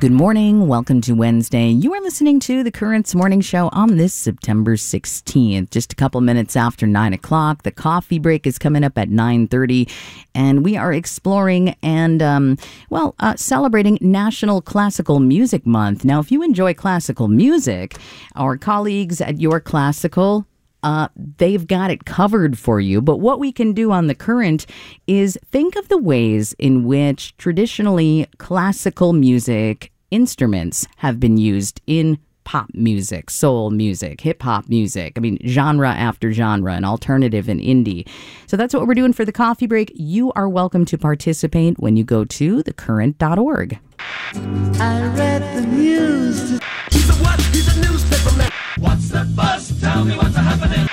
Good morning. Welcome to Wednesday. You are listening to the Currents Morning Show on this September 16th. Just a couple minutes after 9 o'clock. The coffee break is coming up at 9:30. And we are exploring and, celebrating National Classical Music Month. Now, if you enjoy classical music, our colleagues at Your Classical, they've got it covered for you. But what we can do on The Current is think of the ways in which traditionally classical music instruments have been used in pop music, soul music, hip hop music. I mean, genre after genre, and alternative and indie. So that's what we're doing for the coffee break. You are welcome to participate when you go to thecurrent.org. I read the news. He's a what? He's a newspaper man. What's the buzz? Tell me what's happening.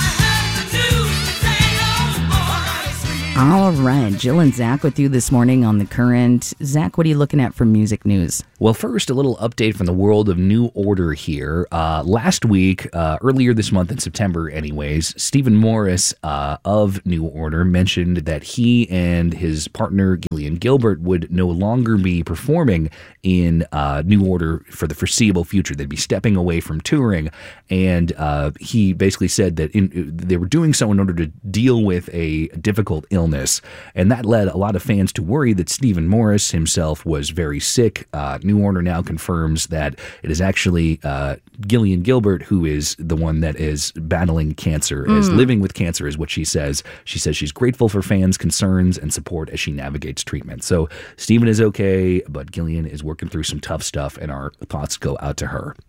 All right, Jill and Zach with you this morning on The Current. Zach, what are you looking at for music news? Well, first, a little update from the world of New Order here. Last week, earlier this month in September anyways, Stephen Morris of New Order mentioned that he and his partner Gillian Gilbert would no longer be performing in New Order for the foreseeable future. They'd be stepping away from touring, and he basically said that they were doing so in order to deal with a difficult illness, and that led a lot of fans to worry that Stephen Morris himself was very sick. New Order now confirms that it is actually Gillian Gilbert who is the one that is battling cancer, is living with cancer, is what she says. She says she's grateful for fans' concerns and support as she navigates treatment. So Stephen is okay, but Gillian is working through some tough stuff, and our thoughts go out to her.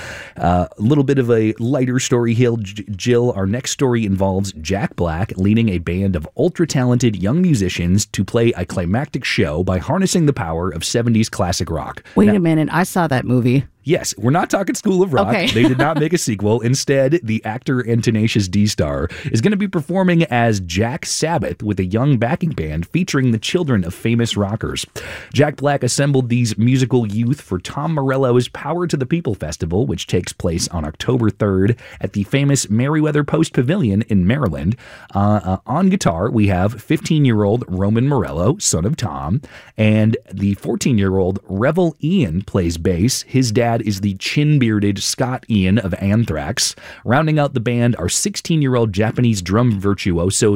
A little bit of a lighter story here, Jill. Our next story involves Jack Black leading a band of ultra-talented young musicians to play a climactic show by harnessing the power of 70s classic rock. Wait a minute, I saw that movie. Yes, we're not talking School of Rock. Okay. They did not make a sequel. Instead, the actor and Tenacious D star is going to be performing as Jack Sabbath with a young backing band featuring the children of famous rockers. Jack Black assembled these musical youth for Tom Morello's Power to the People Festival, which takes place on October 3rd at the famous Merriweather Post Pavilion in Maryland. On guitar, we have 15-year-old Roman Morello, son of Tom, and the 14-year-old Revel Ian plays bass. His dad is the chin-bearded Scott Ian of Anthrax. Rounding out the band are 16-year-old Japanese drum virtuoso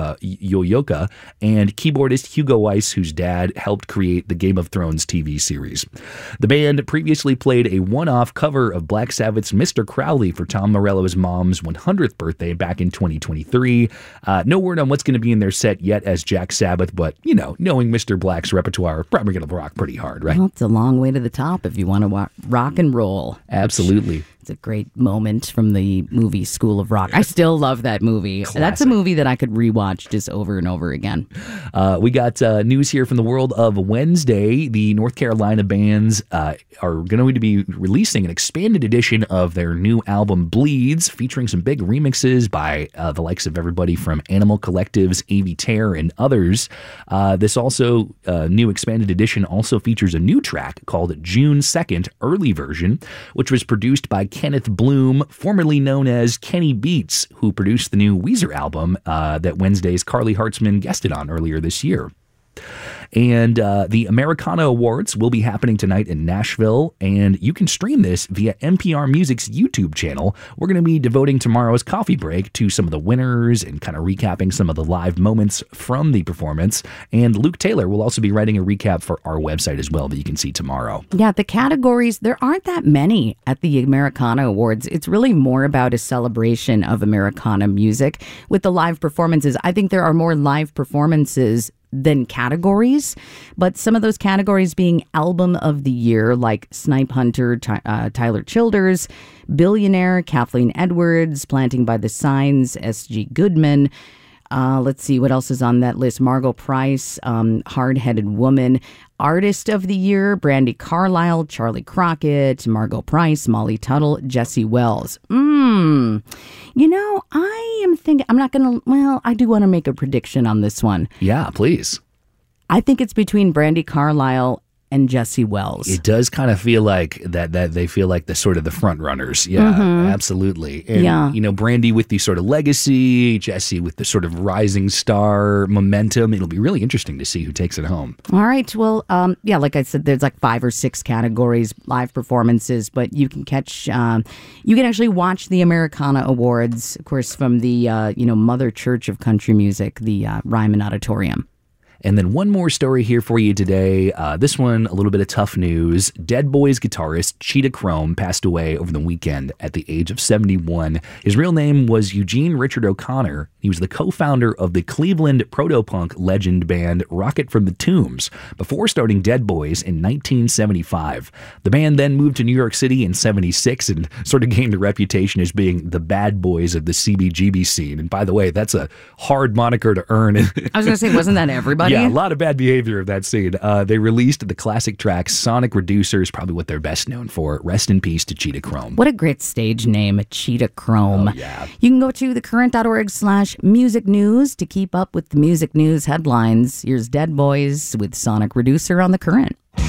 Yoyoka and keyboardist Hugo Weiss, whose dad helped create the Game of Thrones TV series. The band previously played a one-off cover of Black Sabbath's Mr. Crowley for Tom Morello's mom's 100th birthday back in 2023. No word on what's going to be in their set yet as Jack Sabbath, but, you know, knowing Mr. Black's repertoire, probably going to rock pretty hard, right? Well, it's a long way to the top if you want to rock and roll. Absolutely. It's a great moment from the movie School of Rock. I still love that movie. Classic. That's a movie that I could rewatch just over and over again. We got news here from the world of Wednesday. The North Carolina bands are going to be releasing an expanded edition of their new album Bleeds, featuring some big remixes by the likes of everybody from Animal Collective's Avi Terror and others. This also new expanded edition also features a new track called June 2nd Early Version, which was produced by Kenneth Bloom, formerly known as Kenny Beats, who produced the new Weezer album that Wednesday's Carly Hartzman guested on earlier this year. And the Americana Awards will be happening tonight in Nashville, and you can stream this via NPR Music's YouTube channel. We're going to be devoting tomorrow's coffee break to some of the winners and kind of recapping some of the live moments from the performance. And Luke Taylor will also be writing a recap for our website as well that you can see tomorrow. Yeah, the categories, there aren't that many at the Americana Awards. It's really more about a celebration of Americana music with the live performances. I think there are more live performances than categories, but some of those categories being Album of the Year, like Snipe Hunter, Tyler Childers, Billionaire, Kathleen Edwards, Planting by the Signs, S.G. Goodman. Let's see what else is on that list. Margot Price, Hard-Headed Woman. Artist of the Year, Brandi Carlile, Charlie Crockett, Margot Price, Molly Tuttle, Jesse Wells. You know, I am thinking, I do want to make a prediction on this one. Yeah, please. I think it's between Brandi Carlile and Jesse Wells. It does kind of feel like that they feel like the sort of the front runners. Yeah, absolutely. And, Brandy with the sort of legacy, Jesse with the sort of rising star momentum. It'll be really interesting to see who takes it home. All right. Well, like I said, there's like 5 or 6 categories, live performances, but you can catch, you can actually watch the Americana Awards, of course, from the, Mother Church of Country Music, the Ryman Auditorium. And then one more story here for you today. This one, a little bit of tough news. Dead Boys guitarist Cheetah Chrome passed away over the weekend at the age of 71. His real name was Eugene Richard O'Connor. He was the co-founder of the Cleveland proto-punk legend band Rocket from the Tombs before starting Dead Boys in 1975. The band then moved to New York City in 76 and sort of gained a reputation as being the bad boys of the CBGB scene. And by the way, that's a hard moniker to earn. I was going to say, wasn't that everybody? Yeah, a lot of bad behavior of that scene. They released the classic track Sonic Reducer is probably what they're best known for. Rest in peace to Cheetah Chrome. What a great stage name, Cheetah Chrome. Oh, yeah. You can go to thecurrent.org/music news to keep up with the music news headlines. Here's Dead Boys with Sonic Reducer on The Current.